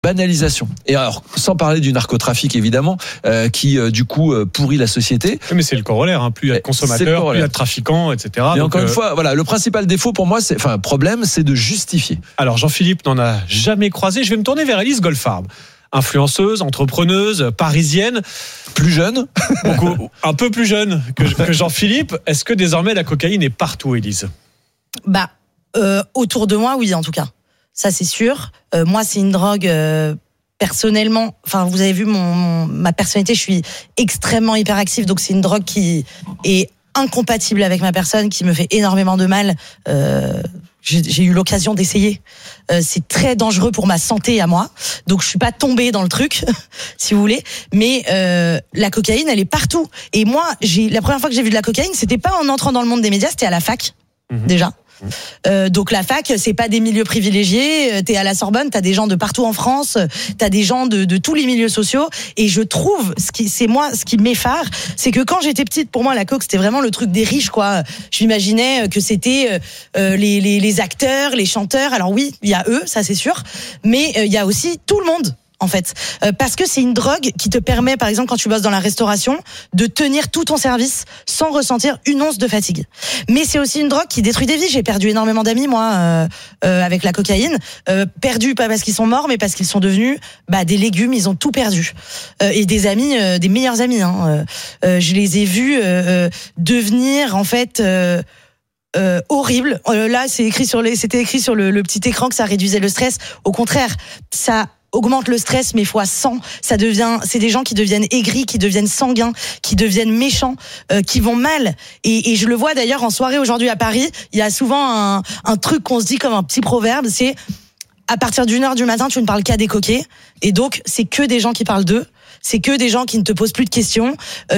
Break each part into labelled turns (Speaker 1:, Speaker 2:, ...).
Speaker 1: banalisation. Et alors, sans parler du narcotrafic évidemment, qui du coup pourrit la société.
Speaker 2: Mais c'est le corollaire, plus il y a de consommateurs, plus il y a de trafiquants, etc.
Speaker 1: Mais encore une fois, voilà, le principal défaut pour moi, problème, c'est de justifier.
Speaker 2: Alors Jean-Philippe n'en a jamais croisé. Je vais me tourner vers Élise Goldfarb. Influenceuse, entrepreneuse, parisienne.
Speaker 1: Plus jeune.
Speaker 2: Un peu plus jeune que Jean-Philippe. Est-ce que désormais la cocaïne est partout, Élise ?
Speaker 3: Autour de moi, oui, en tout cas. Ça, c'est sûr. Moi, c'est une drogue, personnellement, vous avez vu ma personnalité, je suis extrêmement hyperactive, donc c'est une drogue qui est incompatible avec ma personne, qui me fait énormément de mal. J'ai eu l'occasion d'essayer. C'est très dangereux pour ma santé à moi. Donc je suis pas tombée dans le truc, si vous voulez. Mais la cocaïne, elle est partout. Et moi, la première fois que j'ai vu de la cocaïne, c'était pas en entrant dans le monde des médias, c'était à la fac, déjà. Donc la fac, c'est pas des milieux privilégiés. T'es à la Sorbonne, t'as des gens de partout en France, t'as des gens de tous les milieux sociaux. Et je trouve, ce qui m'effare, c'est que quand j'étais petite, pour moi la coke c'était vraiment le truc des riches, quoi. Je m'imaginais que c'était les acteurs, les chanteurs. Alors oui, il y a eux, ça c'est sûr, mais il y a aussi tout le monde. En fait, parce que c'est une drogue qui te permet, par exemple, quand tu bosses dans la restauration, de tenir tout ton service sans ressentir une once de fatigue. Mais c'est aussi une drogue qui détruit des vies. J'ai perdu énormément d'amis, moi, avec la cocaïne. Perdus pas parce qu'ils sont morts, mais parce qu'ils sont devenus des légumes. Ils ont tout perdu. Et des amis, des meilleurs amis. Je les ai vus devenir, en fait. Horrible. Là, c'était écrit sur le petit écran que ça réduisait le stress. Au contraire, ça augmente le stress, mais fois 100. C'est des gens qui deviennent aigris, qui deviennent sanguins, qui deviennent méchants, qui vont mal. Et je le vois d'ailleurs en soirée aujourd'hui à Paris. Il y a souvent un truc qu'on se dit comme un petit proverbe, c'est à partir d'1h du matin, tu ne parles qu'à des coquets. Et donc, c'est que des gens qui parlent d'eux. C'est que des gens qui ne te posent plus de questions,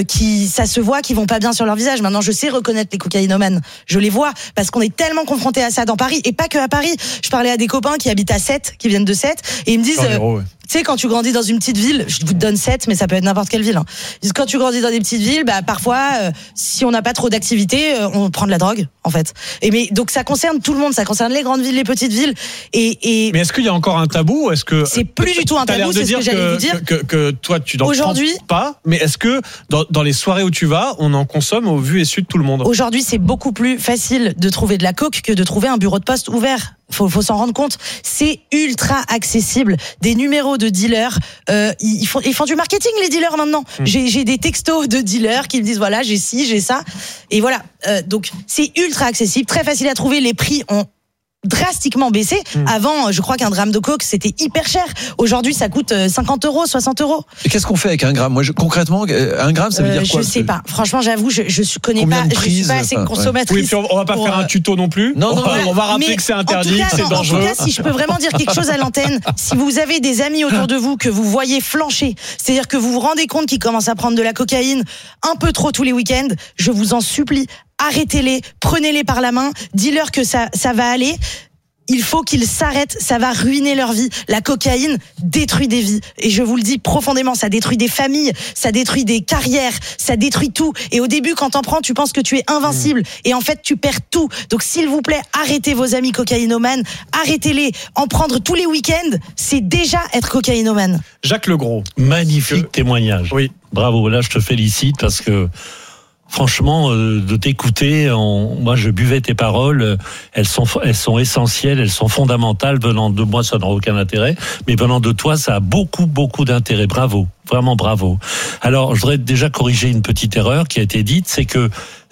Speaker 3: ça se voit, qui vont pas bien sur leur visage. Maintenant, je sais reconnaître les cocaïnomanes. Je les vois parce qu'on est tellement confrontés à ça dans Paris, et pas que à Paris. Je parlais à des copains qui habitent à Sète, qui viennent de Sète, et ils me disent, tu sais, quand tu grandis dans une petite ville, je vous donne 7, mais ça peut être n'importe quelle ville. Quand tu grandis dans des petites villes, parfois, si on n'a pas trop d'activité, on prend de la drogue, en fait. Donc ça concerne tout le monde, ça concerne les grandes villes, les petites villes. Mais
Speaker 2: est-ce qu'il y a encore un tabou ? Est-ce que
Speaker 3: c'est plus du tout un tabou, c'est ce que j'allais vous dire.
Speaker 2: Que toi, tu n'en prends pas, mais est-ce que dans les soirées où tu vas, on en consomme au vu et su de tout le monde ?
Speaker 3: Aujourd'hui, c'est beaucoup plus facile de trouver de la coke que de trouver un bureau de poste ouvert. Faut s'en rendre compte. C'est ultra accessible. Des numéros de dealers, ils font du marketing, les dealers, maintenant. J'ai des textos de dealers qui me disent voilà, j'ai ci, j'ai ça, et voilà. Donc c'est ultra accessible, très facile à trouver. Les prix ont drastiquement baissé. Avant, je crois qu'un gramme de coke, c'était hyper cher. Aujourd'hui, ça coûte 50 €, 60 €.
Speaker 1: Et qu'est-ce qu'on fait avec un gramme ? Moi, concrètement, un gramme, ça veut dire quoi ?
Speaker 3: Je sais pas. Franchement, j'avoue, je connais pas. Je suis pas assez consommatrice.
Speaker 2: Oui, puis on va pas faire un tuto non plus.
Speaker 1: Non.
Speaker 2: On va rappeler que c'est interdit, que c'est dangereux.
Speaker 3: En tout cas, si je peux vraiment dire quelque chose à l'antenne, si vous avez des amis autour de vous que vous voyez flancher, c'est-à-dire que vous vous rendez compte qu'ils commencent à prendre de la cocaïne un peu trop tous les week-ends, je vous en supplie, arrêtez-les, prenez-les par la main, dis-leur que ça va aller. Il faut qu'ils s'arrêtent, ça va ruiner leur vie. La cocaïne détruit des vies. Et je vous le dis profondément, ça détruit des familles, ça détruit des carrières, ça détruit tout. Et au début, quand t'en prends, tu penses que tu es invincible. Et en fait, tu perds tout. Donc s'il vous plaît, arrêtez vos amis cocaïnomanes, arrêtez-les. En prendre tous les week-ends, c'est déjà être cocaïnomane.
Speaker 2: Jacques Legros.
Speaker 4: Magnifique témoignage.
Speaker 2: Oui.
Speaker 4: Bravo, là je te félicite parce que franchement, de t'écouter, moi je buvais tes paroles, elles sont essentielles, elles sont fondamentales. Venant de moi, ça n'a aucun intérêt, mais venant de toi, ça a beaucoup d'intérêt. Bravo, vraiment bravo. Alors, je voudrais déjà corriger une petite erreur qui a été dite, c'est que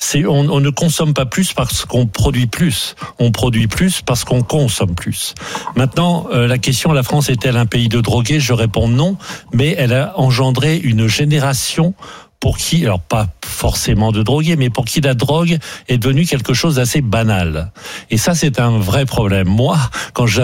Speaker 4: on ne consomme pas plus parce qu'on produit plus. On produit plus parce qu'on consomme plus. Maintenant, la question, la France est-elle un pays de drogués ? Je réponds non, mais elle a engendré une génération pour qui, alors pas forcément de drogués, mais pour qui la drogue est devenue quelque chose d'assez banal. Et ça, c'est un vrai problème. Moi, quand je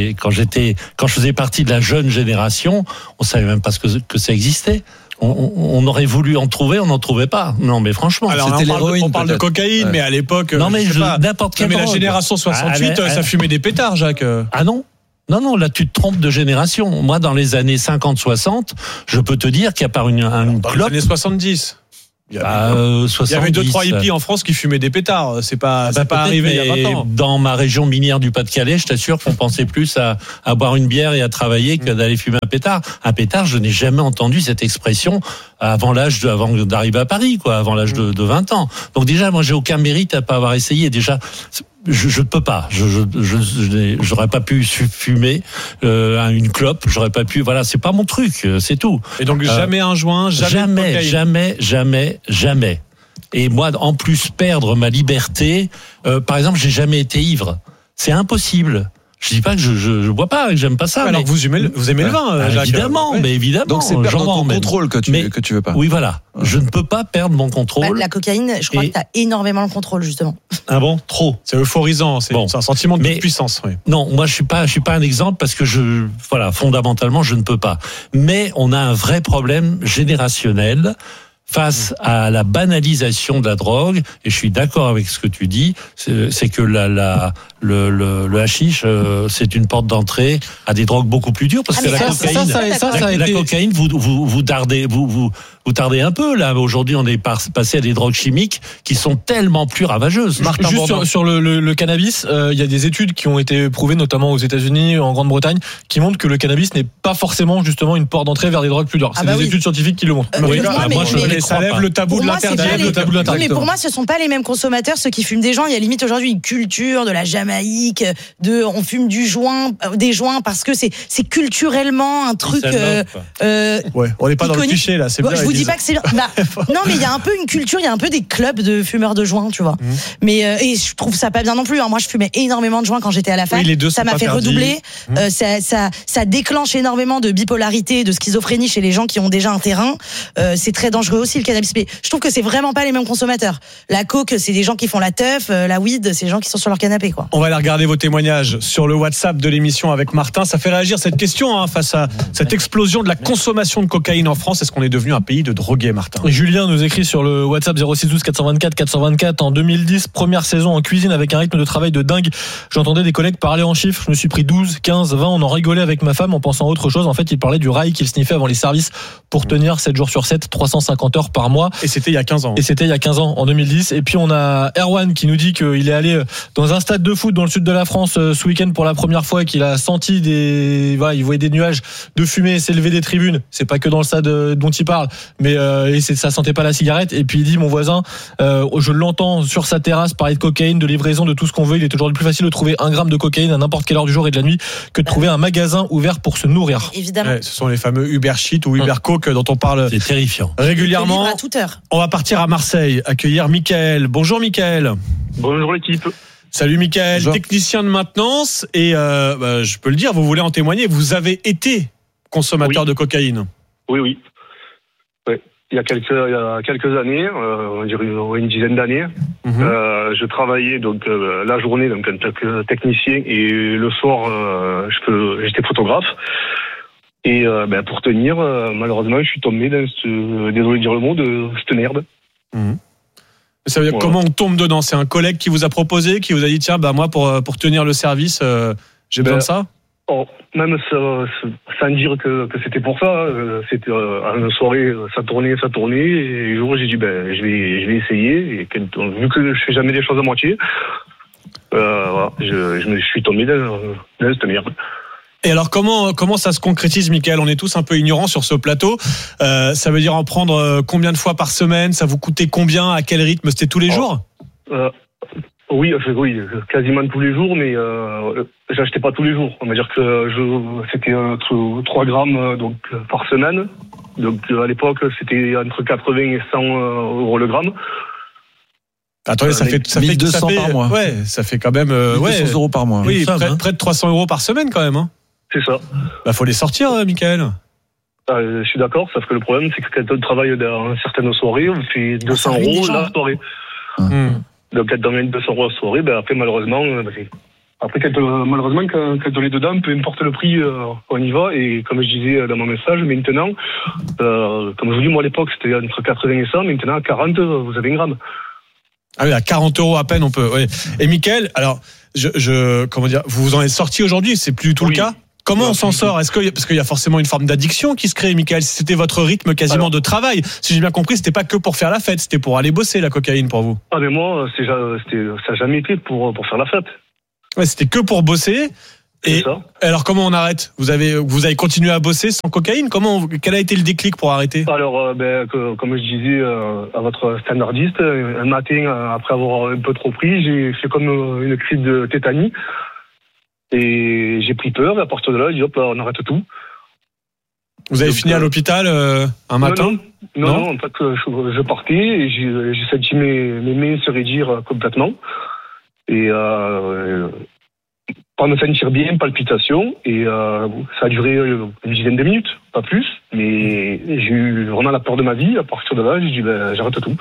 Speaker 4: faisais partie de la jeune génération, on savait même pas que ça existait. On aurait voulu en trouver, on n'en trouvait pas. Non, mais franchement,
Speaker 2: alors, on parle de cocaïne, mais à l'époque,
Speaker 4: non, mais n'importe quelle drogue.
Speaker 2: Mais la génération 68, ça fumait des pétards, Jacques.
Speaker 4: Ah non. Non, là tu te trompes de génération. Moi, dans les années 50-60, je peux te dire qu'à part une
Speaker 2: dans
Speaker 4: clope...
Speaker 2: les années 70. Il y avait 2-3 hippies en France qui fumaient des pétards. C'est pas arrivé il y a 20 ans.
Speaker 4: Dans ma région minière du Pas-de-Calais, je t'assure qu'on pensait plus à boire une bière et à travailler que d'aller fumer un pétard. Un pétard, je n'ai jamais entendu cette expression avant d'arriver à Paris, quoi, avant l'âge de 20 ans. Donc déjà, moi, j'ai aucun mérite à pas avoir essayé. Déjà, je ne peux pas. J'aurais pas pu fumer une clope. J'aurais pas pu. Voilà, c'est pas mon truc. C'est tout.
Speaker 2: Et donc jamais un joint,
Speaker 4: jamais. Et moi, en plus, perdre ma liberté. Par exemple, j'ai jamais été ivre. C'est impossible. Je dis pas que je bois pas, que j'aime pas ça.
Speaker 2: Alors vous aimez le vin, Jacques.
Speaker 4: Évidemment, mais évidemment.
Speaker 1: Donc c'est perdre ton contrôle que tu veux pas.
Speaker 4: Oui, voilà. Je ne peux pas perdre mon contrôle.
Speaker 3: La cocaïne, je crois que t'as énormément le contrôle, justement.
Speaker 4: Ah bon? Trop.
Speaker 2: C'est euphorisant. C'est un sentiment de puissance. Oui.
Speaker 4: Non, moi je suis pas un exemple parce que fondamentalement, je ne peux pas. Mais on a un vrai problème générationnel face à la banalisation de la drogue, et je suis d'accord avec ce que tu dis, c'est que le hashish, c'est une porte d'entrée à des drogues beaucoup plus dures, parce que la cocaïne, vous tardez un peu, là. Aujourd'hui, on est passé à des drogues chimiques qui sont tellement plus ravageuses.
Speaker 5: Juste sur le cannabis, il y a des études qui ont été prouvées, notamment aux États-Unis, en Grande-Bretagne, qui montrent que le cannabis n'est pas forcément justement une porte d'entrée vers des drogues plus dures. C'est des études scientifiques qui le montrent.
Speaker 2: Ça lève le tabou de l'interdit.
Speaker 3: Mais pour moi, ce sont pas les mêmes consommateurs, ceux qui fument des joints. Il y a limite aujourd'hui une culture de la Jamaïque, on fume des joints parce que c'est culturellement un truc.
Speaker 2: On n'est pas dans le cliché là. C'est bien.
Speaker 3: Je vous dis pas que c'est. Non, mais il y a un peu une culture, il y a un peu des clubs de fumeurs de joints, tu vois. Mais et je trouve ça pas bien non plus. Moi, je fumais énormément de joints quand j'étais à la fac. Ça m'a fait redoubler. Ça déclenche énormément de bipolarité, de schizophrénie chez les gens qui ont déjà un terrain. C'est très dangereux aussi le cannabis. Mais je trouve que c'est vraiment pas les mêmes consommateurs. La coke, c'est des gens qui font la teuf. La weed, c'est des gens qui sont sur leur canapé, quoi.
Speaker 2: On va aller regarder vos témoignages sur le WhatsApp de l'émission avec Martin. Ça fait réagir cette question face à cette explosion de la consommation de cocaïne en France. Est-ce qu'on est devenu un pays de drogués, Martin?
Speaker 5: Julien nous écrit sur le WhatsApp 0612 424 424. En 2010, première saison en cuisine avec un rythme de travail de dingue. J'entendais des collègues parler en chiffres. Je me suis pris 12, 15, 20. On en rigolait avec ma femme en pensant à autre chose. En fait, il parlait du rail qu'il sniffait avant les services pour tenir 7 jours sur 7, 350 heures par mois.
Speaker 2: Et c'était il y a 15 ans.
Speaker 5: Et c'était il y a 15 ans, en 2010. Et puis on a Erwan qui nous dit qu'il est allé dans un stade de foot dans le sud de la France ce week-end pour la première fois et qu'il a senti il voyait des nuages de fumée s'élever des tribunes. C'est pas que dans le stade dont il parle, mais ça sentait pas la cigarette. Et puis il dit, mon voisin, je l'entends sur sa terrasse parler de cocaïne, de livraison, de tout ce qu'on veut. Il est aujourd'hui plus facile de trouver 1 gramme de cocaïne à n'importe quelle heure du jour et de la nuit que de trouver un magasin ouvert pour se nourrir.
Speaker 3: Évidemment.
Speaker 2: Ce sont les fameux Uber Shit ou Uber Coke dont on parle.
Speaker 4: C'est terrifiant.
Speaker 2: Régulièrement.
Speaker 3: À toute heure.
Speaker 2: On va partir à Marseille, accueillir Mickaël. Bonjour Mickaël.
Speaker 6: Bonjour l'équipe.
Speaker 2: Salut Mickaël, technicien de maintenance et je peux le dire, vous voulez en témoigner, vous avez été consommateur de cocaïne.
Speaker 6: Oui. Ouais. Il y a quelques années, on dirait une dizaine d'années, je travaillais donc la journée donc en tant que technicien et le soir j'étais photographe. Et pour tenir, malheureusement, je suis tombé dans désolé de dire le mot, de cette merde.
Speaker 2: Ça veut dire comment on tombe dedans? C'est un collègue qui vous a proposé, qui vous a dit tiens, moi pour tenir le service, j'ai besoin de ça?
Speaker 6: Même sans dire que c'était pour ça, c'était à une soirée, ça tournait, et un jour j'ai dit je vais essayer, et vu que je fais jamais des choses à moitié, je me suis tombé dans cette merde.
Speaker 2: Et alors comment ça se concrétise, Mickaël? On est tous un peu ignorants sur ce plateau. Ça veut dire en prendre combien de fois par semaine? Ça vous coûtait combien? À quel rythme? C'était tous les jours?
Speaker 6: Oui, quasiment tous les jours, mais j'achetais pas tous les jours. On va dire que c'était 3 grammes donc par semaine. Donc à l'époque, c'était entre 80 et 100 euros le gramme.
Speaker 2: Attendez, ça fait
Speaker 1: 1200 par mois.
Speaker 2: Ouais, ça fait quand même
Speaker 1: 200 euros par mois.
Speaker 2: Oui, près de 300 euros par semaine quand même. Hein.
Speaker 6: C'est ça.
Speaker 2: Faut les sortir, Mickaël.
Speaker 6: Je suis d'accord, sauf que le problème, c'est que quand on travaille dans certaines soirées, on fait 200 euros la soirée. Donc quand on gagne 200 euros la soirée, après malheureusement, quand on est dedans, peu importe le prix, on y va. Et comme je disais dans mon message, maintenant, comme je vous dis, moi à l'époque, c'était entre 80 et 100, maintenant à 40, vous avez 1 gramme.
Speaker 2: Ah oui, à 40 euros à peine, on peut. Ouais. Et Mickaël, alors, comment dire, vous en êtes sorti aujourd'hui, c'est plus du tout le cas? Comment on s'en sort? Parce qu'il y a forcément une forme d'addiction qui se crée, Michael. C'était votre rythme quasiment de travail. Si j'ai bien compris, c'était pas que pour faire la fête, c'était pour aller bosser la cocaïne pour vous.
Speaker 6: Ah mais moi, ça n'a jamais été pour faire la fête.
Speaker 2: Ouais, c'était que pour bosser.
Speaker 6: C'est
Speaker 2: Et
Speaker 6: ça.
Speaker 2: alors comment on arrête? Vous avez continué à bosser sans cocaïne? Quel a été le déclic pour arrêter?
Speaker 6: Alors, comme je disais à votre standardiste, un matin, après avoir un peu trop pris, j'ai fait comme une crise de tétanie. Et j'ai pris peur, et à partir de là, j'ai dit hop, là, on arrête tout.
Speaker 2: Vous avez fini à l'hôpital un matin?
Speaker 6: Non, en fait, je partais et j'ai senti mes mains se raidir complètement. Et pas me sentir bien, palpitations. Et ça a duré une dizaine de minutes, pas plus. Mais j'ai eu vraiment la peur de ma vie. À partir de là, j'ai dit j'arrête tout.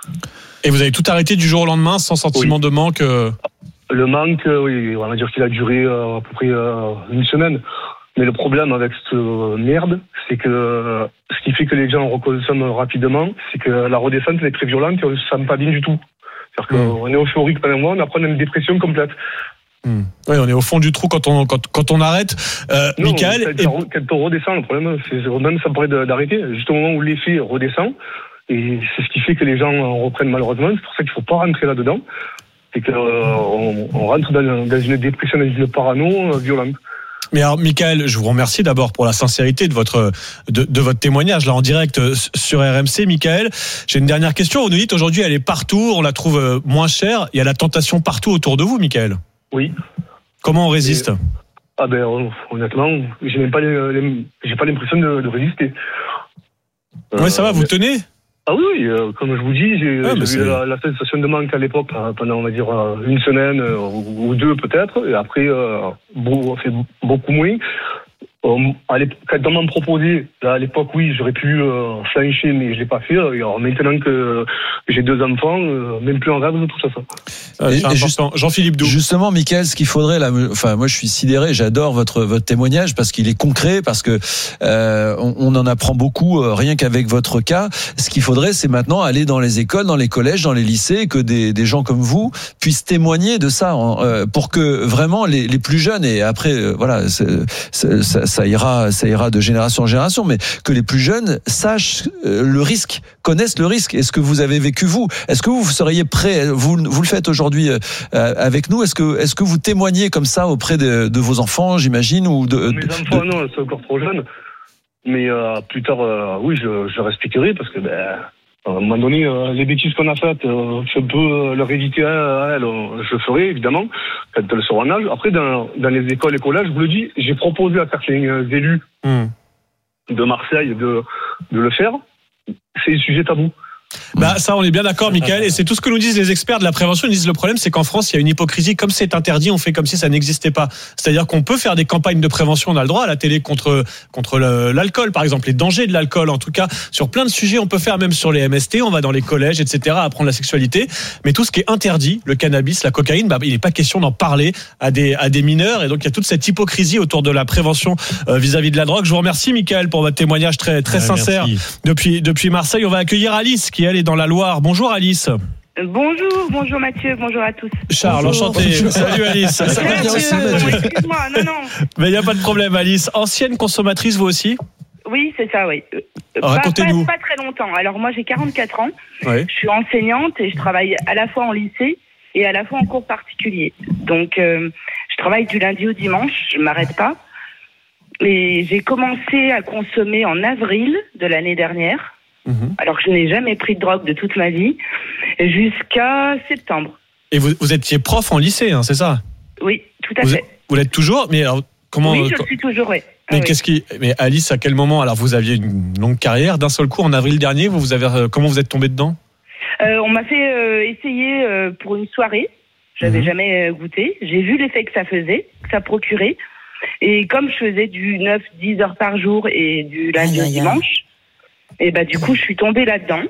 Speaker 2: Et vous avez tout arrêté du jour au lendemain sans sentiment de manque?
Speaker 6: Le manque, oui, on va dire qu'il a duré à peu près une semaine. Mais le problème avec cette merde, c'est que ce qui fait que les gens reconsomment rapidement, c'est que la redescente elle est très violente et on ne se sent pas bien du tout. C'est-à-dire qu'on est euphorique pendant un mois, on apprend une dépression complète.
Speaker 2: Oui, on est au fond du trou quand on arrête. Michael,
Speaker 6: quand on redescend, le problème, c'est même ça pourrait d'arrêter. Juste au moment où l'effet redescend, et c'est ce qui fait que les gens reprennent malheureusement. C'est pour ça qu'il ne faut pas rentrer là-dedans. C'est qu'on rentre dans une dépression, dans une parano violente.
Speaker 2: Mais alors, Michael, je vous remercie d'abord pour la sincérité de votre témoignage là en direct sur RMC. Michael, j'ai une dernière question. Vous nous dites aujourd'hui, elle est partout, on la trouve moins chère. Il y a la tentation partout autour de vous, Michael.
Speaker 6: Oui.
Speaker 2: Comment on résiste?
Speaker 6: Honnêtement, j'ai pas l'impression de résister.
Speaker 2: Ouais, ça va, vous tenez?
Speaker 6: Ah oui, comme je vous dis, j'ai eu la sensation de manque à l'époque pendant, on va dire, une semaine ou deux peut-être, et après, fait beaucoup moins. Quand on m'a proposé, là, à l'époque, oui, j'aurais pu flancher, mais je l'ai pas fait. Alors, maintenant que j'ai 2 enfants, même plus en rêve de tout ça.
Speaker 2: Et Jean-Philippe Doux.
Speaker 1: Justement, Michael, ce qu'il faudrait là, moi je suis sidéré, j'adore votre témoignage parce qu'il est concret, parce que on en apprend beaucoup rien qu'avec votre cas. Ce qu'il faudrait, c'est maintenant aller dans les écoles, dans les collèges, dans les lycées, que des gens comme vous puissent témoigner de ça, pour que vraiment les plus jeunes, et après voilà, ça ira de génération en génération, mais que les plus jeunes sachent le risque, connaissent le risque. Est-ce que vous avez vécu vous? Est-ce que vous seriez prêt? Vous le faites aujourd'hui avec nous. Est-ce que vous témoignez comme ça auprès de vos enfants, j'imagine, ou
Speaker 6: mes enfants, non, ils sont encore trop jeunes. Mais plus tard, oui, je leur expliquerai parce que à un moment donné, les bêtises qu'on a faites, je peux leur éviter à elles, je le ferai évidemment quand elles seront en âge. Après, dans les écoles et collèges, je vous le dis, j'ai proposé à certains élus de Marseille de le faire. C'est un sujet tabou.
Speaker 2: Ça, on est bien d'accord, Michael, et c'est tout ce que nous disent les experts de la prévention. Ils disent le problème, c'est qu'en France, il y a une hypocrisie. Comme c'est interdit, on fait comme si ça n'existait pas. C'est-à-dire qu'on peut faire des campagnes de prévention, on a le droit à la télé contre l'alcool, par exemple, les dangers de l'alcool. En tout cas, sur plein de sujets, on peut faire même sur les MST. On va dans les collèges, etc., apprendre la sexualité. Mais tout ce qui est interdit, le cannabis, la cocaïne, il n'est pas question d'en parler à des mineurs. Et donc, il y a toute cette hypocrisie autour de la prévention vis-à-vis de la drogue. Je vous remercie, Michael, pour votre témoignage très sincère depuis Marseille. On va accueillir Alice, qui elle est dans la Loire. Bonjour Alice.
Speaker 7: Bonjour Mathieu, bonjour à tous.
Speaker 2: Charles, enchanté. Salut Alice. Ça va bien aussi,
Speaker 7: excuse-moi, non.
Speaker 2: Mais il n'y a pas de problème, Alice. Ancienne consommatrice, vous aussi?
Speaker 7: Oui, c'est ça, oui.
Speaker 2: Racontez-nous.
Speaker 7: Pas très longtemps. Alors moi, j'ai 44 ans.
Speaker 2: Oui.
Speaker 7: Je suis enseignante et je travaille à la fois en lycée et à la fois en cours particulier. Donc, je travaille du lundi au dimanche. Je ne m'arrête pas. Et j'ai commencé à consommer en avril de l'année dernière. Alors que je n'ai jamais pris de drogue de toute ma vie, jusqu'à septembre.
Speaker 2: Et vous étiez prof en lycée, hein, c'est ça?
Speaker 7: Oui, tout à fait.
Speaker 2: Vous l'êtes toujours? Mais alors, comment?
Speaker 7: Oui, je suis toujours, oui.
Speaker 2: Mais Alice, à quel moment? Alors, vous aviez une longue carrière, d'un seul coup, en avril dernier, comment vous êtes tombée dedans?
Speaker 7: On m'a fait essayer pour une soirée. J'avais jamais goûté. J'ai vu l'effet que ça faisait, que ça procurait. Et comme je faisais du 9-10 heures par jour et du lundi au dimanche, et du coup, je suis tombée là-dedans.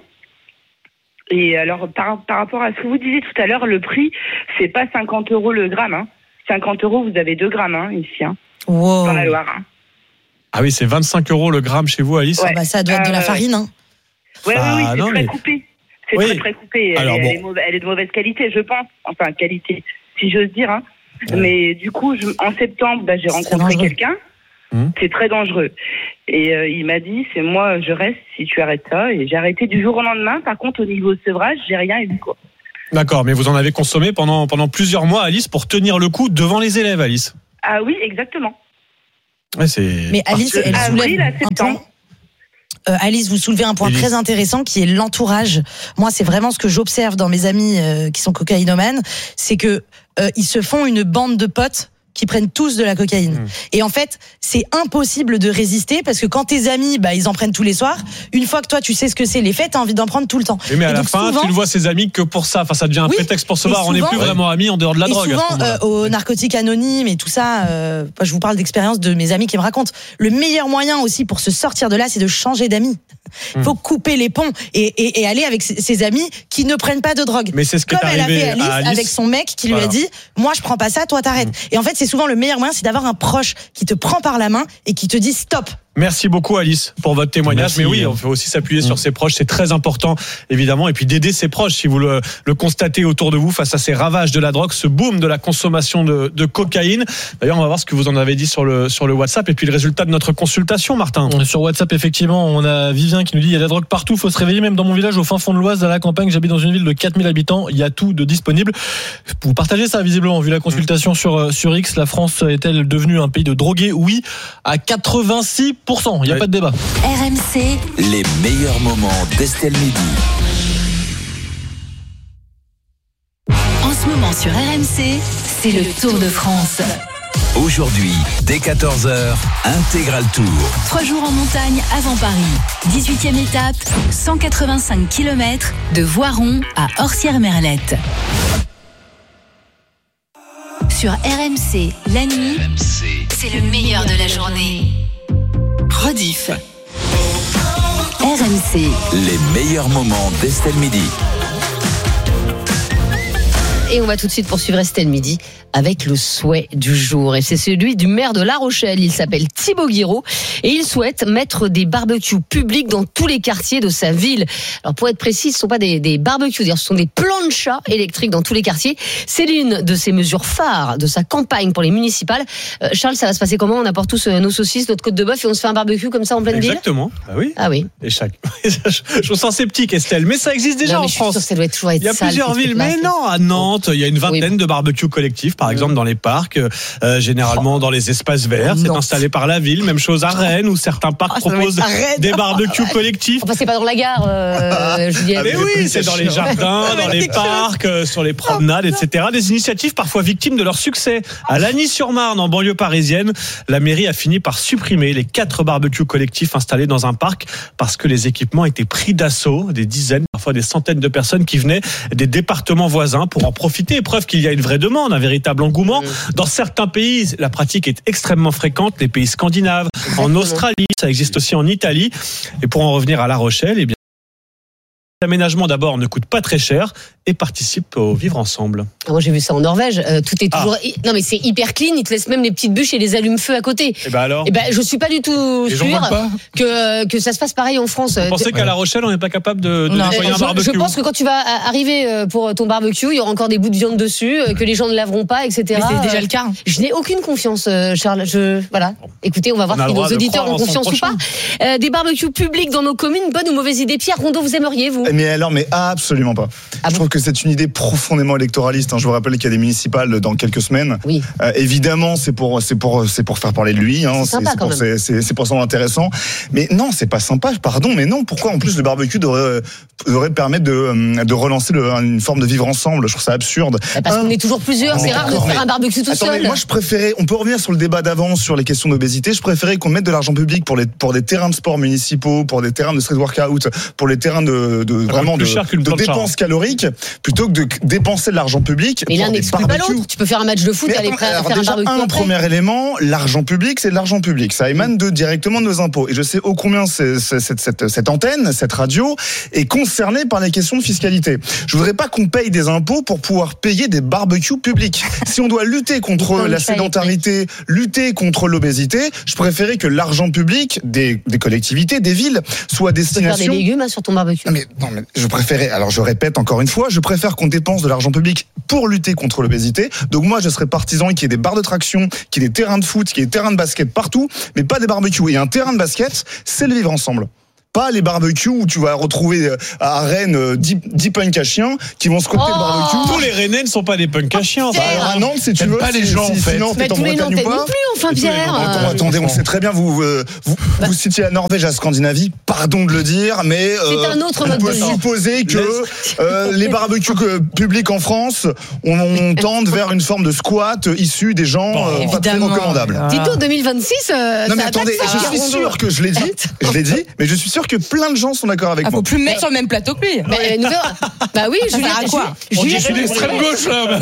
Speaker 7: Et alors, par rapport à ce que vous disiez tout à l'heure, le prix, c'est pas 50 € le gramme. Hein. 50 €, vous avez 2 grammes ici,
Speaker 3: wow.
Speaker 7: Dans la Loire.
Speaker 2: Ah oui, c'est 25 € le gramme chez vous, Alice?
Speaker 3: Ouais. Ça doit être de la farine.
Speaker 7: Oui, c'est très coupé. C'est très coupé. Alors, elle est de mauvaise qualité, je pense. Enfin, qualité, si j'ose dire. Mais du coup, en septembre, j'ai rencontré quelqu'un. C'est très dangereux. Et il m'a dit, c'est moi, je reste si tu arrêtes ça. Et j'ai arrêté du jour au lendemain. Par contre, au niveau sevrage, j'ai rien eu, quoi.
Speaker 2: D'accord, mais vous en avez consommé pendant plusieurs mois, Alice, pour tenir le coup devant les élèves, Alice.
Speaker 7: Ah oui, exactement.
Speaker 2: Ouais,
Speaker 3: mais Alice, elle soulève un point. Alice, vous soulevez un point très intéressant qui est l'entourage. Moi, c'est vraiment ce que j'observe dans mes amis qui sont cocaïnomanes, c'est que ils se font une bande de potes qui prennent tous de la cocaïne. Et en fait, c'est impossible de résister parce que quand tes amis, ils en prennent tous les soirs, une fois que toi tu sais ce que c'est l'effet, t'as envie d'en prendre tout le temps.
Speaker 2: Mais à la fin, souvent, tu ne vois ses amis que pour ça. Enfin, ça devient un prétexte pour se voir. On n'est plus vraiment amis en dehors de la drogue.
Speaker 3: Souvent, aux narcotiques anonymes et tout ça, je vous parle d'expérience de mes amis qui me racontent. Le meilleur moyen aussi pour se sortir de là, c'est de changer d'amis. Il faut couper les ponts et aller avec ses amis qui ne prennent pas de drogue.
Speaker 2: Mais c'est ce
Speaker 3: comme elle a fait Alice avec son mec qui lui a dit, moi je prends pas ça, toi t'arrêtes. Et en fait, c'est souvent le meilleur moyen, c'est d'avoir un proche qui te prend par la main et qui te dit stop.
Speaker 2: Merci beaucoup Alice pour votre témoignage. Mais oui, on peut aussi s'appuyer sur ses proches, c'est très important évidemment, et puis d'aider ses proches si vous le constatez autour de vous face à ces ravages de la drogue, ce boom de la consommation de cocaïne. D'ailleurs, on va voir ce que vous en avez dit sur le WhatsApp et puis le résultat de notre consultation, Martin.
Speaker 5: Sur WhatsApp, effectivement, on a Vivien qui nous dit il y a de la drogue partout, faut se réveiller, même dans mon village au fin fond de l'Oise, à la campagne, j'habite dans une ville de 4000 habitants, il y a tout de disponible. Vous partagez ça visiblement, vu la consultation sur X, la France est-elle devenue un pays de drogués? Oui, à 86%. Il n'y a pas de débat.
Speaker 8: RMC,
Speaker 9: les meilleurs moments d'Estelle Midi.
Speaker 8: En ce moment sur RMC, c'est le Tour de France.
Speaker 9: Aujourd'hui, dès 14h, Intégral Tour.
Speaker 8: 3 jours en montagne avant Paris. 18e étape, 185 km de Voiron à Orsières-Merlette. Sur RMC, la nuit, c'est le meilleur de la journée. Rediff. RMC.
Speaker 9: Les meilleurs moments d'Estelle Midi.
Speaker 10: Et on va tout de suite poursuivre Estelle Midi avec le souhait du jour. Et c'est celui du maire de La Rochelle. Il s'appelle Thibaut Guiraud et il souhaite mettre des barbecues publics dans tous les quartiers de sa ville. Alors pour être précis, ce ne sont pas des barbecues, ce sont des planchas électriques dans tous les quartiers. C'est l'une de ses mesures phares de sa campagne pour les municipales. Charles, ça va se passer comment? On apporte tous nos saucisses, notre côte de bœuf et on se fait un barbecue comme ça en pleine ville?
Speaker 2: Exactement. Oui.
Speaker 10: Ah oui.
Speaker 2: Et je me sens sceptique, Estelle, mais ça existe déjà en France.
Speaker 10: Ça doit toujours être.
Speaker 2: Il y a plusieurs villes, mais non, à Nantes, il y a une vingtaine de barbecues collectifs, par exemple dans les parcs, généralement dans les espaces verts. C'est installé par la ville. Même chose à Rennes, où certains parcs proposent des barbecues collectifs.
Speaker 10: Enfin, c'est pas dans la gare, Julien.
Speaker 2: Mais oui, c'est dans les jardins, dans les parcs, sur les promenades, etc. Des initiatives parfois victimes de leur succès. À Lagny-sur-Marne, en banlieue parisienne, la mairie a fini par supprimer les 4 barbecues collectifs installés dans un parc parce que les équipements étaient pris d'assaut. Des dizaines, parfois des centaines de personnes qui venaient des départements voisins pour en profiter. Preuve qu'il y a une vraie demande, un véritable engouement. Dans certains pays, la pratique est extrêmement fréquente. Les pays scandinaves, en Australie, ça existe aussi en Italie. Et pour en revenir à La Rochelle, eh bien, l'aménagement d'abord ne coûte pas très cher et participe au vivre ensemble.
Speaker 10: Moi j'ai vu ça en Norvège, tout est toujours non mais c'est hyper clean, ils te laissent même les petites bûches et les allumes-feu à côté.
Speaker 2: Et ben alors
Speaker 10: je suis pas du tout sûr que ça se passe pareil en France.
Speaker 2: Vous pensez qu'à La Rochelle on n'est pas capable de nettoyer un barbecue?
Speaker 10: Je pense que quand tu vas arriver pour ton barbecue, il y aura encore des bouts de viande dessus, que les gens ne laveront pas, etc.
Speaker 3: Mais c'est déjà le cas.
Speaker 10: Je n'ai aucune confiance, Charles. Voilà. Écoutez, on va voir si nos auditeurs ont confiance ou pas. Des barbecues publics dans nos communes, bonne ou mauvaise idée? Pierre Rondeau, vous aimeriez vous?
Speaker 11: Mais absolument pas. Je trouve que c'est une idée profondément électoraliste. Je vous rappelle qu'il y a des municipales dans quelques semaines.
Speaker 10: Oui.
Speaker 11: Évidemment, c'est pour faire parler de lui. C'est pour ça intéressant. Mais non, c'est pas sympa. Pardon, mais non. Pourquoi en plus le barbecue devrait permettre de relancer une forme de vivre ensemble? Je trouve ça absurde.
Speaker 10: Parce qu'on est toujours plusieurs. C'est rare de faire un barbecue tout seul.
Speaker 11: Moi, je préférais. On peut revenir sur le débat d'avant sur les questions d'obésité. Je préférais qu'on mette de l'argent public pour des terrains de sport municipaux, pour des terrains de street workout, pour les terrains de dépenses caloriques, plutôt que de dépenser de l'argent public.
Speaker 10: Mais l'un n'exclut pas l'autre. Tu peux faire un match de foot et aller faire un barbecue.
Speaker 11: Premier élément, l'argent public, c'est de l'argent public. Ça émane directement de nos impôts. Et je sais ô combien cette antenne, cette radio, est concernée par les questions de fiscalité. Je voudrais pas qu'on paye des impôts pour pouvoir payer des barbecues publics. Si on doit lutter contre la sédentarité, lutter contre l'obésité, je préférais que l'argent public des collectivités, des villes, soit destination.
Speaker 10: Tu peux faire des légumes sur ton barbecue.
Speaker 11: Mais non, mais je répète encore une fois, je préfère qu'on dépense de l'argent public pour lutter contre l'obésité. Donc moi, je serais partisan qu'il y ait des barres de traction, qu'il y ait des terrains de foot, qu'il y ait des terrains de basket partout, mais pas des barbecues. Et un terrain de basket, c'est le vivre ensemble. Pas les barbecues où tu vas retrouver à Rennes 10 punks à chiens qui vont squatter le barbecue.
Speaker 2: Tous les Rennais ne sont pas des punks à chiens.
Speaker 11: Alors à Nantes, si tu veux,
Speaker 4: pas les gens en fait.
Speaker 10: Mais tous les Nantais non plus, enfin Pierre.
Speaker 11: Attendez, on sait très bien, vous citiez la Norvège, la Scandinavie, pardon de le dire, mais
Speaker 10: c'est un autre mode
Speaker 11: on peut
Speaker 10: de vie.
Speaker 11: supposer que les barbecues publics en France, on tente vers une forme de squat issu des gens pas très recommandables.
Speaker 10: Dis-toi, 2026,
Speaker 11: non mais attendez, je suis sûr que je l'ai dit, mais je suis sûr que plein de gens sont d'accord avec moi.
Speaker 3: Faut plus me mettre sur le même plateau que lui.
Speaker 10: Bah oui, Julien,
Speaker 3: quoi
Speaker 4: On dit que je suis d'extrême gauche là.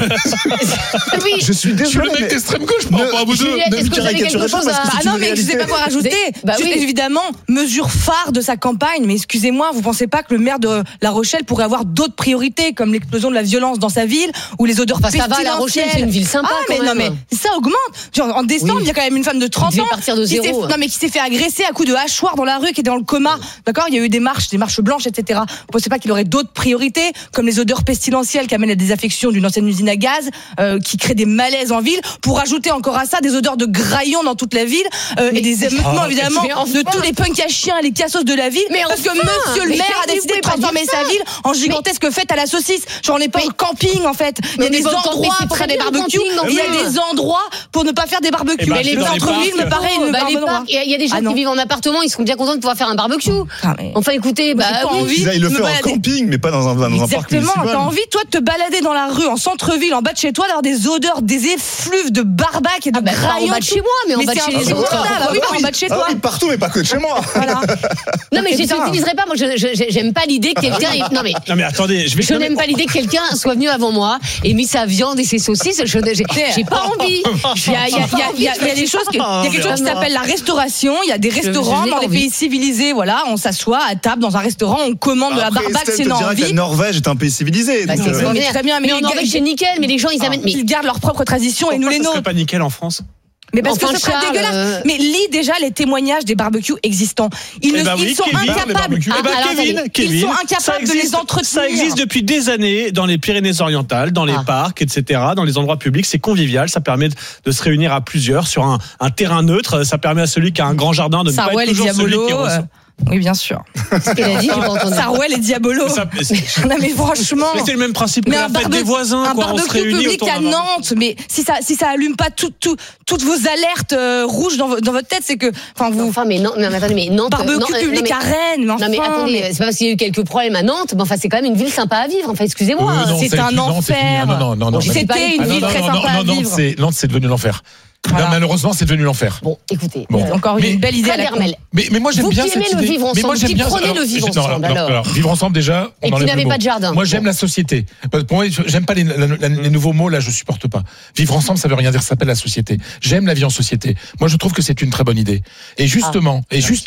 Speaker 10: Oui.
Speaker 11: Je suis désolé.
Speaker 4: Je suis le mec d'extrême gauche, je parle pas à vous deux.
Speaker 10: Juliette, est-ce que vous avez quelque chose à...
Speaker 3: Ah non, mais je sais pas quoi rajouter. Juste, évidemment, mesure phare de sa campagne. Mais excusez-moi, vous pensez pas que le maire de La Rochelle pourrait avoir d'autres priorités, comme l'explosion de la violence dans sa ville ou les odeurs pestilentielles.
Speaker 10: Ça va, La Rochelle, c'est une ville sympa.
Speaker 3: Ah, mais non, mais ça augmente. Genre, en décembre, il y a quand même une femme de 30 ans qui s'est fait agresser à coups de hachoir dans la rue, qui était dans le coma. D'accord, il y a eu des marches blanches, etc. Vous pensez pas qu'il aurait d'autres priorités, comme les odeurs pestilentielles qui amènent à des affections d'une ancienne usine à gaz, qui créent des malaises en ville, pour ajouter encore à ça des odeurs de graillons dans toute la ville, et des émeutements évidemment de tous les punks à chiens et les cassos de la ville, parce que monsieur le maire a décidé de transformer sa ville en gigantesque fête à la saucisse. Genre on n'est pas au camping en fait. Il y a des endroits pour faire des barbecues, il y a des endroits pour ne pas faire des barbecues.
Speaker 2: Mais
Speaker 3: les centres-villes me paraît une
Speaker 10: il y a des gens qui vivent en appartement, ils seront bien contents de pouvoir faire un barbecue.
Speaker 3: Enfin écoutez,
Speaker 11: Ils aillent le faire en camping, mais pas dans un parc municipal.
Speaker 3: Exactement, t'as envie, toi, de te balader dans la rue, en centre-ville, en bas de chez toi, d'avoir des odeurs, des effluves de barbac et de graillons.
Speaker 10: En bas de chez moi, mais en bas de chez les autres.
Speaker 3: Oui, en bas de chez toi.
Speaker 11: Partout, mais pas que de chez moi.
Speaker 3: Voilà.
Speaker 10: Non, mais je n'utiliserai pas. Moi, j'aime pas l'idée que quelqu'un. Non, mais
Speaker 2: attendez,
Speaker 10: je n'aime pas l'idée que quelqu'un soit venu avant moi et mis sa viande et ses saucisses. J'ai pas envie.
Speaker 3: Il y a des choses il y a quelque chose qui s'appelle la restauration. Il y a des restaurants dans les pays civilisés. Voilà, on s'assoit à table dans un restaurant, on commande de la barbac, c'est une envie.
Speaker 11: La Norvège est un pays civilisé.
Speaker 3: Très bien, mais
Speaker 10: en Norvège c'est nickel, mais les gens ils amènent.
Speaker 3: Ils gardent leurs propres traditions et nous les nôtres.
Speaker 2: C'est pas nickel en France.
Speaker 3: Mais parce que ce serait dégueulasse. Mais lis déjà les témoignages des barbecues existants. Ils sont incapables. Ils sont incapables de les entretenir.
Speaker 2: Ça existe depuis des années dans les Pyrénées-Orientales, dans les parcs, etc., dans les endroits publics. C'est convivial. Ça permet de se réunir à plusieurs sur un terrain neutre. Ça permet à celui qui a un grand jardin de ne pas être toujours celui qui reçoit.
Speaker 3: Oui, bien sûr.
Speaker 10: Ce qu'elle a dit, j'ai pas entendu.
Speaker 3: Sarouel et Diabolo. Non, mais franchement.
Speaker 2: Mais c'est le même principe que la fête des voisins,
Speaker 3: un
Speaker 2: quoi. On se réunit
Speaker 3: public à Nantes, mais si ça allume pas toutes vos alertes rouges dans votre tête, c'est que,
Speaker 10: mais attendez, mais Nantes.
Speaker 3: Barbecue public à Rennes,
Speaker 10: non, mais attendez, c'est pas parce qu'il y a eu quelques problèmes à Nantes, mais c'est quand même une ville sympa à vivre. Enfin, excusez-moi.
Speaker 3: C'est un enfer.
Speaker 4: Non.
Speaker 3: C'était une ville très sympa à vivre.
Speaker 4: Nantes, c'est devenu l'enfer. Voilà. Là, malheureusement, c'est devenu l'enfer.
Speaker 10: Bon, écoutez,
Speaker 3: encore une belle idée.
Speaker 4: Mais moi j'aime bien cette idée.
Speaker 10: Vous qui aimez le vivre ensemble, qui prenez le vivre ensemble.
Speaker 4: Alors, vivre ensemble déjà.
Speaker 10: Et qui n'avez pas de jardin.
Speaker 4: Moi j'aime la société. Pour moi, j'aime pas les nouveaux mots là, je supporte pas. Vivre ensemble, ça veut rien dire, ça s'appelle la société. J'aime la vie en société. Moi, je trouve que c'est une très bonne idée. Et justement,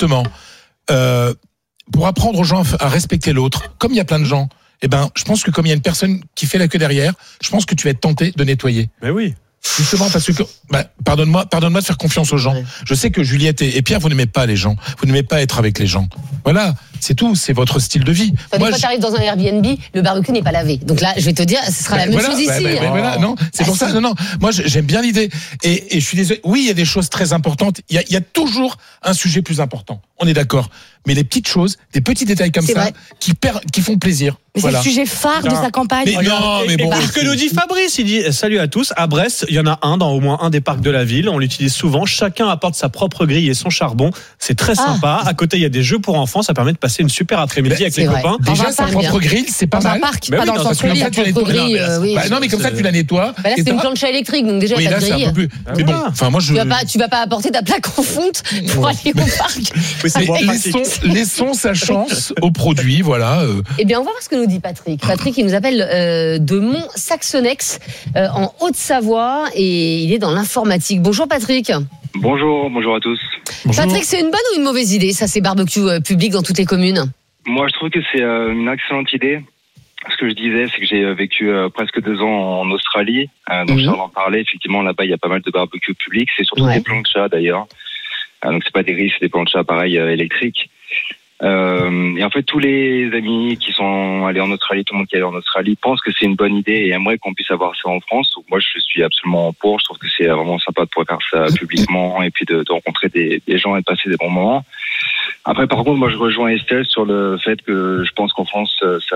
Speaker 4: pour apprendre aux gens à respecter l'autre, comme il y a plein de gens, je pense que comme il y a une personne qui fait la queue derrière, je pense que tu vas être tenté de nettoyer.
Speaker 2: Mais oui.
Speaker 4: Justement parce que pardonne-moi de faire confiance aux gens. Ouais. Je sais que Juliette et Pierre, vous n'aimez pas les gens, vous n'aimez pas être avec les gens. Voilà, c'est tout, c'est votre style de vie.
Speaker 10: Quand tu arrives dans un Airbnb, le barbecue n'est pas lavé. Donc là, je vais te dire, ce sera la même chose ici.
Speaker 4: Voilà, non, c'est pour ça. Non, moi j'aime bien l'idée. Et je suis désolé. Oui, il y a des choses très importantes. Il y a toujours un sujet plus important. On est d'accord. Mais les petites choses, des petits détails comme ça, qui font plaisir.
Speaker 3: Mais c'est le sujet phare de sa campagne.
Speaker 2: Mais bon. Ce que nous dit Fabrice, il dit salut à tous. À Brest, il y en a un dans au moins un des parcs de la ville. On l'utilise souvent. Chacun apporte sa propre grille et son charbon. C'est très sympa. À côté, il y a des jeux pour enfants. Ça permet de passer une super après-midi avec les copains.
Speaker 4: Déjà, sa propre grille, c'est pas mal.
Speaker 3: Dans un parc, pas dans le centre-ville.
Speaker 4: Non, mais comme ça, tu la nettoies.
Speaker 10: Là, c'est une planche électrique, donc déjà, il y a ta grille.
Speaker 4: C'est un peu plus. Mais bon, enfin, moi,
Speaker 10: tu vas pas apporter ta plaque en fonte pour aller au parc.
Speaker 4: Laissons sa chance aux produits, voilà.
Speaker 10: Eh bien, on va voir ce que nous dit Patrick. Patrick, il nous appelle de Mont-Saxonnex, en Haute-Savoie, et il est dans l'informatique. Bonjour Patrick.
Speaker 12: Bonjour à tous.
Speaker 4: Bonjour.
Speaker 10: Patrick, c'est une bonne ou une mauvaise idée, ça, ces barbecues publics dans toutes les communes?
Speaker 12: Moi, je trouve que c'est une excellente idée. Ce que je disais, c'est que j'ai vécu presque 2 ans en Australie. Donc, je en parlais. Effectivement, là-bas, il y a pas mal de barbecues publics. C'est surtout des planches d'ailleurs. Donc, c'est pas des grilles, c'est des planches pareil électriques. Et en fait, tous les amis qui sont allés en Australie, tout le monde qui est allé en Australie, pense que c'est une bonne idée et aimerait qu'on puisse avoir ça en France. Donc moi, je suis absolument pour. Je trouve que c'est vraiment sympa de pouvoir faire ça publiquement et puis de rencontrer des gens et de passer des bons moments. Après, par contre, moi, je rejoins Estelle sur le fait que je pense qu'en France,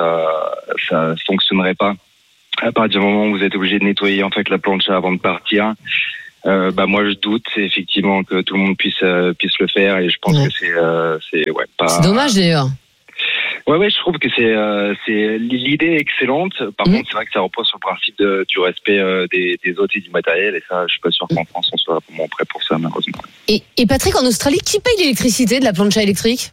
Speaker 12: ça fonctionnerait pas. À partir du moment où vous êtes obligé de nettoyer en fait la plancha avant de partir, moi je doute effectivement que tout le monde puisse le faire et je pense que c'est pas.
Speaker 10: C'est dommage d'ailleurs.
Speaker 12: Ouais, je trouve que c'est l'idée est excellente. Par contre, c'est vrai que ça repose sur le principe du respect des autres et du matériel et ça, je suis pas sûr qu'en France on soit vraiment prêt pour ça malheureusement.
Speaker 10: Et Patrick, en Australie, qui paye l'électricité de la plancha électrique?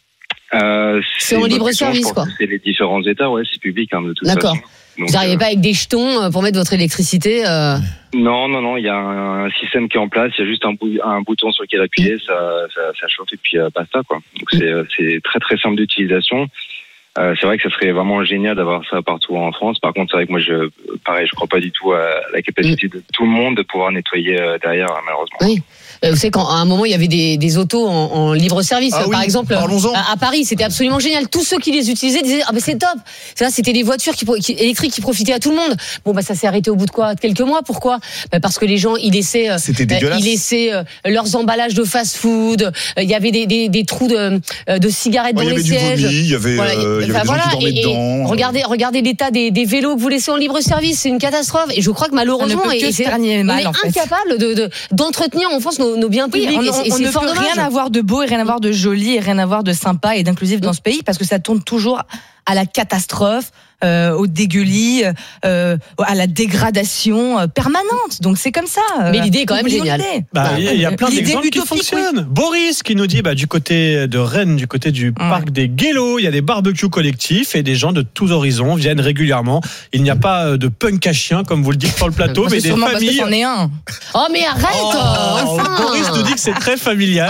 Speaker 10: C'est en libre service, quoi.
Speaker 12: C'est les différents États, ouais, c'est public de toute façon.
Speaker 10: D'accord. Vous n'arrivez pas avec des jetons pour mettre votre électricité
Speaker 12: Non, il y a un système qui est en place, il y a juste un bouton sur lequel appuyer, ça chauffe et puis basta, quoi. Donc c'est très très simple d'utilisation. C'est vrai que ça serait vraiment génial d'avoir ça partout en France. Par contre, c'est vrai que moi, je crois pas du tout à la capacité de tout le monde de pouvoir nettoyer derrière, malheureusement.
Speaker 10: Oui. Vous savez qu'à un moment, il y avait des autos en libre service. Par exemple, à Paris, c'était absolument génial. Tous ceux qui les utilisaient disaient « Ah, ben c'est top !» Ça, c'était des voitures électriques qui profitaient à tout le monde. Bon, ça s'est arrêté au bout de quoi? Quelques mois. Pourquoi? Parce que les gens, ils laissaient leurs emballages de fast-food. Il y avait des trous de cigarettes dans les sièges.
Speaker 11: Il y avait du vomi, il y avait des gens qui dormaient dedans.
Speaker 10: Regardez l'état des vélos que vous laissez en libre service. C'est une catastrophe. Et je crois que malheureusement, on est incapable d'entretenir en France nos biens publics.
Speaker 3: On ne peut rien avoir de beau et rien avoir de joli et rien avoir de sympa et d'inclusif dans ce pays parce que ça tourne toujours à la catastrophe, au dégueulis, à la dégradation permanente. Donc c'est comme ça.
Speaker 10: Mais l'idée est quand même géniale.
Speaker 2: Il y a plein d'exemples qui fonctionnent. Boris qui nous dit du côté de Rennes, du côté du parc des Guélos, il y a des barbecues collectifs et des gens de tous horizons viennent régulièrement. Il n'y a pas de punk à chien comme vous le dites sur le plateau, mais des familles.
Speaker 3: Parce que c'en est un.
Speaker 10: Oh mais arrête.
Speaker 2: Boris nous dit que c'est très familial.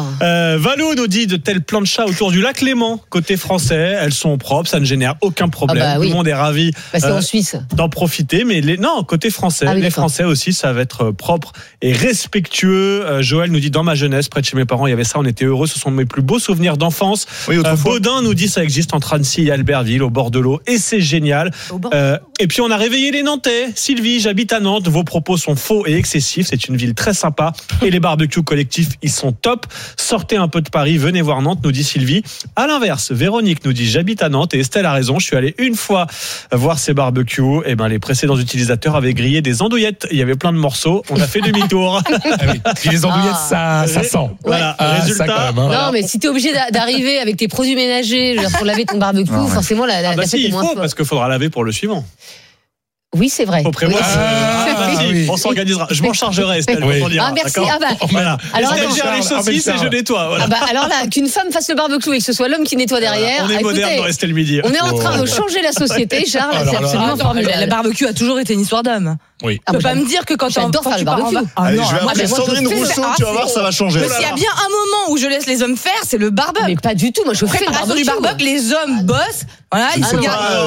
Speaker 2: Valou nous dit de telles planchas autour du lac Léman côté français, elles sont propres, ça ne génère aucun problème. Tout le monde est ravi
Speaker 10: c'est en Suisse.
Speaker 2: D'en profiter, mais côté français, les Français aussi, ça va être propre et respectueux. Joël nous dit dans ma jeunesse, près de chez mes parents, il y avait ça, on était heureux, ce sont mes plus beaux souvenirs d'enfance. Baudin nous dit ça existe entre Annecy et Albertville, au bord de l'eau, et c'est génial. Et puis on a réveillé les Nantais. Sylvie, j'habite à Nantes, vos propos sont faux et excessifs, c'est une ville très sympa et les barbecues collectifs, ils sont top. Sortez un peu de Paris, venez voir Nantes, nous dit Sylvie. À l'inverse, Véronique nous dit j'habite à Nantes et Estelle a raison, je suis allé une fois voir ces barbecues, et les précédents utilisateurs avaient grillé des andouillettes, il y avait plein de morceaux, on a fait demi-tour.
Speaker 13: Puis les andouillettes, ça sent.
Speaker 2: Voilà, résultat.
Speaker 13: Ça quand même,
Speaker 10: Non, mais si t'es obligé d'arriver avec tes produits ménagers pour laver ton barbecue, forcément la fête est moins forte.
Speaker 2: Parce qu'il faudra laver pour le suivant.
Speaker 10: Oui, c'est vrai.
Speaker 2: Faut prévoir. On s'organisera. Je m'en chargerai, Estelle.
Speaker 10: Merci.
Speaker 2: Voilà.
Speaker 10: Alors,
Speaker 2: Estelle gère les saucisses et je nettoie. Voilà.
Speaker 10: Alors là, qu'une femme fasse le barbecue et que ce soit l'homme qui nettoie derrière.
Speaker 2: On est moderne dans Estelle Midi.
Speaker 10: On est en train de changer la société, Charles. C'est absolument formidable.
Speaker 3: Le barbecue a toujours été une histoire d'homme.
Speaker 13: Oui.
Speaker 3: Tu peux pas me dire que quand
Speaker 10: j'adore faire le barbecue.
Speaker 11: Allez, je vais appeler Sandrine Rousseau, tu vas voir, ça va changer.
Speaker 3: S'il y a bien un moment où je laisse les hommes faire, c'est le barbecue.
Speaker 10: Mais pas du tout. Moi, je fais le barbecue.
Speaker 3: Du barbecue, les hommes bossent. Voilà, ils se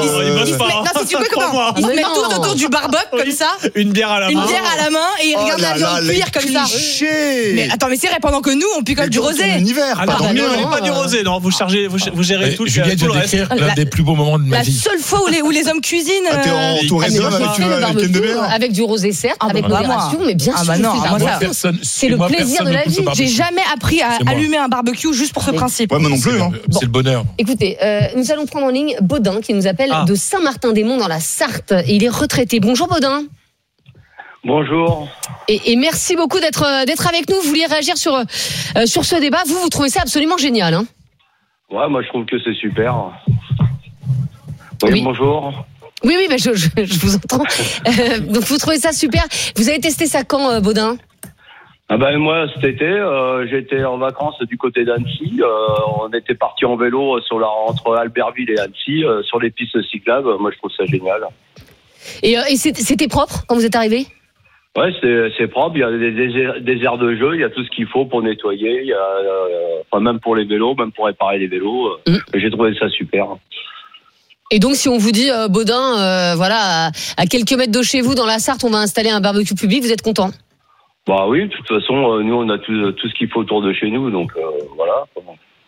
Speaker 3: mettent tous autour du barbecue comme ça.
Speaker 2: Une bière à la main.
Speaker 3: Et ils regardent la viande cuire comme ça. Mais attends, mais c'est vrai, pendant que nous, on picole du rosé.
Speaker 2: Pas du rosé, non. Vous gérez tout le reste.
Speaker 13: L'un des plus beaux moments de ma vie.
Speaker 3: La seule fois où les hommes cuisinent.
Speaker 11: T'es entouré d'hommes avec une de
Speaker 10: avec du rosé, certes, avec modération, mais bien sûr. C'est le plaisir de la vie.
Speaker 3: J'ai jamais appris à allumer un barbecue juste pour ce principe.
Speaker 11: Ouais, moi non plus.
Speaker 13: C'est le bonheur.
Speaker 10: Écoutez, nous allons prendre en ligne Baudin qui nous appelle de Saint-Martin-des-Monts dans la Sarthe et il est retraité. Bonjour Baudin.
Speaker 14: Bonjour.
Speaker 10: Et merci beaucoup d'être avec nous. Vous vouliez réagir sur ce débat. Vous trouvez ça absolument génial, hein?
Speaker 14: Ouais, moi je trouve que c'est super. Oui. Bonjour.
Speaker 10: Oui, je vous entends. Donc vous trouvez ça super. Vous avez testé ça quand, Baudin?
Speaker 14: Moi cet été, j'étais en vacances du côté d'Annecy. On était partis en vélo entre Albertville et Annecy sur les pistes cyclables. Moi je trouve ça génial.
Speaker 10: Et c'était propre quand vous êtes arrivé?
Speaker 14: Ouais, c'est propre. Il y a des aires de jeu, il y a tout ce qu'il faut pour nettoyer. Il y a même pour les vélos, même pour réparer les vélos. J'ai trouvé ça super.
Speaker 10: Et donc, si on vous dit, Baudin, à quelques mètres de chez vous, dans la Sarthe, on va installer un barbecue public, vous êtes content?
Speaker 14: Bah oui, de toute façon, nous, on a tout ce qu'il faut autour de chez nous, donc voilà.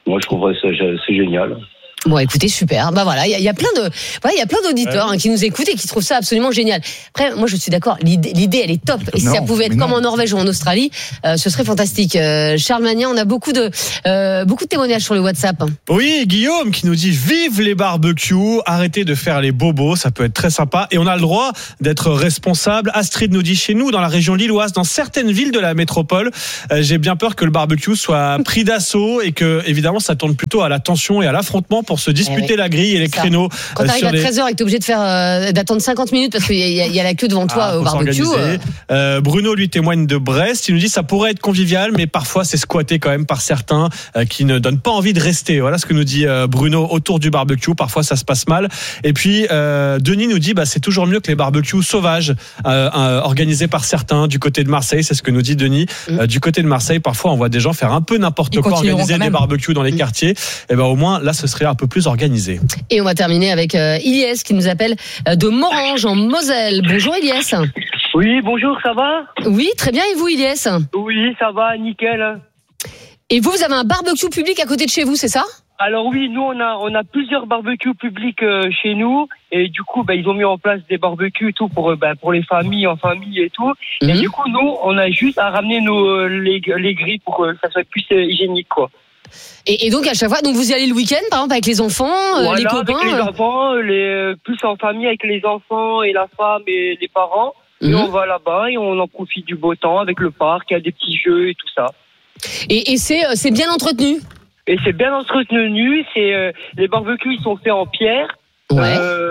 Speaker 14: Moi, je trouverais ça c'est génial.
Speaker 10: Bon, écoutez, super. Bah voilà, il y a plein d'auditeurs qui nous écoutent et qui trouvent ça absolument génial. Après, moi, je suis d'accord. L'idée, elle est top. Et si ça pouvait être comme en Norvège ou en Australie, ce serait fantastique. Charles Magnin, on a beaucoup de témoignages sur le WhatsApp.
Speaker 2: Oui, Guillaume qui nous dit vive les barbecues, arrêtez de faire les bobos, ça peut être très sympa. Et on a le droit d'être responsable. Astrid nous dit chez nous, dans la région lilloise, dans certaines villes de la métropole, j'ai bien peur que le barbecue soit pris d'assaut et que, évidemment, ça tourne plutôt à la tension et à l'affrontement pour se disputer la grille et les créneaux.
Speaker 10: Quand tu arrives à 13h et que tu es obligé d'attendre 50 minutes parce qu'il y a la queue devant toi au barbecue.
Speaker 2: Bruno lui témoigne de Brest. Il nous dit ça pourrait être convivial, mais parfois c'est squatté quand même par certains qui ne donnent pas envie de rester. Voilà ce que nous dit Bruno autour du barbecue. Parfois ça se passe mal. Et puis Denis nous dit c'est toujours mieux que les barbecues sauvages organisés par certains du côté de Marseille. C'est ce que nous dit Denis. Du côté de Marseille, parfois on voit des gens faire un peu n'importe quoi, organiser des barbecues dans les quartiers. Et au moins là ce serait un peu plus organisé.
Speaker 10: Et on va terminer avec Ilyes qui nous appelle de Morange en Moselle. Bonjour Ilyes.
Speaker 15: Oui, bonjour, ça va ?
Speaker 10: Oui, très bien. Et vous Ilyes ?
Speaker 15: Oui, ça va, nickel.
Speaker 10: Et vous avez un barbecue public à côté de chez vous, c'est ça ?
Speaker 15: Alors oui, nous on a plusieurs barbecues publics chez nous et du coup ils ont mis en place des barbecues et tout pour les familles, en famille et tout. Et du coup nous on a juste à ramener les grilles pour que ça soit plus hygiénique quoi.
Speaker 10: Et donc à chaque fois, donc vous y allez le week-end par exemple avec les enfants,
Speaker 15: voilà,
Speaker 10: les copains.
Speaker 15: Avec les enfants, plus en famille avec les enfants et la femme et les parents. Et on va là-bas et on en profite du beau temps avec le parc, il y a des petits jeux et tout ça.
Speaker 10: Et c'est bien entretenu.
Speaker 15: Et c'est bien entretenu, les barbecues ils sont faits en pierre.
Speaker 10: Ouais.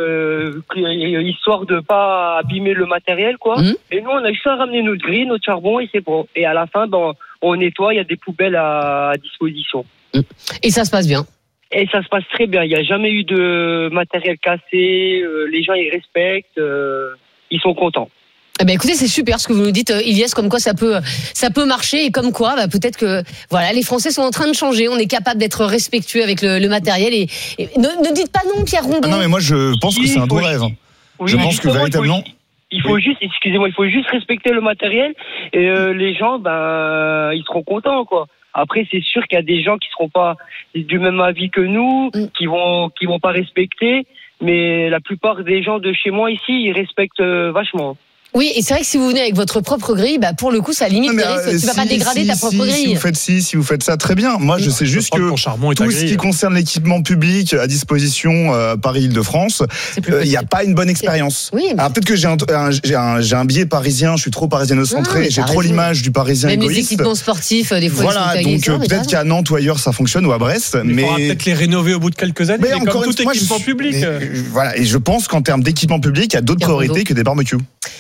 Speaker 15: Histoire de pas abîmer le matériel quoi. Et nous on a juste à ramener notre grille, notre charbon et c'est bon. Et à la fin on nettoie, il y a des poubelles à disposition.
Speaker 10: Et ça se passe bien.
Speaker 15: Et ça se passe très bien, il n'y a jamais eu de matériel cassé, les gens ils respectent, ils sont contents.
Speaker 10: Eh ben écoutez, c'est super ce que vous nous dites, Ilyes, comme quoi ça peut marcher et comme quoi peut-être que voilà, les Français sont en train de changer. On est capable d'être respectueux avec le matériel et ne dites pas non, Pierre Rondeau.
Speaker 11: Non mais moi je pense que c'est un doux rêve.
Speaker 15: Oui,
Speaker 11: je pense que véritablement.
Speaker 15: Il faut juste respecter le matériel et les gens ils seront contents quoi. Après c'est sûr qu'il y a des gens qui seront pas du même avis que nous, qui vont pas respecter, mais la plupart des gens de chez moi ici ils respectent vachement.
Speaker 10: Oui, et c'est vrai que si vous venez avec votre propre grille, pour le coup, ça limite les risques. Tu vas pas dégrader ta propre grille.
Speaker 11: Si vous faites ça, très bien. Moi, je sais juste que tout ce qui concerne l'équipement public à disposition Paris-Île-de-France, il n'y a pas une bonne expérience.
Speaker 10: Oui,
Speaker 11: alors peut-être que j'ai un biais parisien, je suis trop parisiano-centré, j'ai trop l'image du parisien
Speaker 10: même
Speaker 11: égoïste.
Speaker 10: Même les équipements sportifs, des fois,
Speaker 11: voilà, donc peut-être qu'à Nantes ou ailleurs, ça fonctionne, ou à Brest.
Speaker 2: Mais il faudra peut-être les rénover au bout de quelques années, mais comme tout équipement public.
Speaker 11: Voilà, et je pense qu'en termes d'équipement public, il y a d'autres priorités que des barbecues.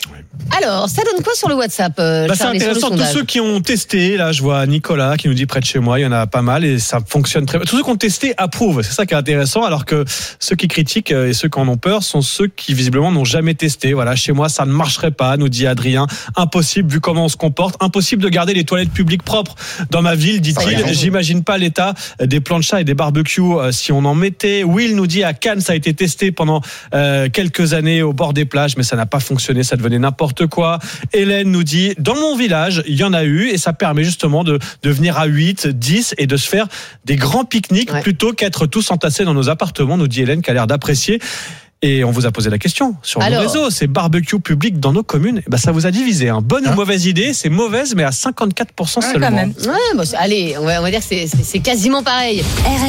Speaker 10: Alors, ça donne quoi sur le WhatsApp,
Speaker 2: c'est intéressant, tous ceux qui ont testé, là je vois Nicolas qui nous dit près de chez moi, il y en a pas mal et ça fonctionne très bien. Tous ceux qui ont testé approuvent, c'est ça qui est intéressant, alors que ceux qui critiquent et ceux qui en ont peur sont ceux qui visiblement n'ont jamais testé. Voilà, chez moi ça ne marcherait pas, nous dit Adrien, impossible vu comment on se comporte, impossible de garder les toilettes publiques propres dans ma ville, dit-il. J'imagine pas l'état des planchas et des barbecues si on en mettait. Will nous dit à Cannes ça a été testé pendant quelques années au bord des plages, mais ça n'a pas fonctionné, ça devenait n'importe quoi. Hélène nous dit dans mon village il y en a eu et ça permet justement de venir à 8, 10 et de se faire des grands pique-niques plutôt qu'être tous entassés dans nos appartements, nous dit Hélène qui a l'air d'apprécier. Et on vous a posé la question sur le réseau, ces barbecues publics dans nos communes, ça vous a divisé. Bonne ou mauvaise idée? C'est mauvaise, mais à 54% seulement.
Speaker 10: Quand même. Ouais, allez, on va dire que c'est quasiment pareil.